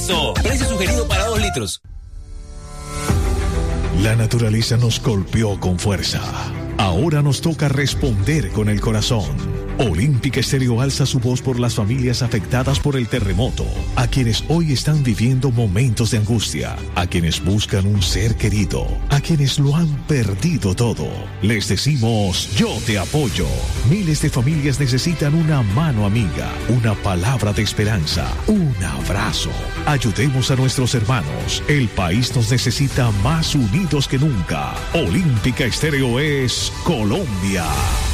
Expreso. Precio sugerido para 2 litros. La naturaleza nos golpeó con fuerza. Ahora nos toca responder con el corazón. Olímpica Estéreo alza su voz por las familias afectadas por el terremoto, a quienes hoy están viviendo momentos de angustia, a quienes buscan un ser querido, a quienes lo han perdido todo. Les decimos, yo te apoyo. Miles de familias necesitan una mano amiga, una palabra de esperanza, un abrazo. Ayudemos a nuestros hermanos. El país nos necesita más unidos que nunca. Olímpica Estéreo es Colombia.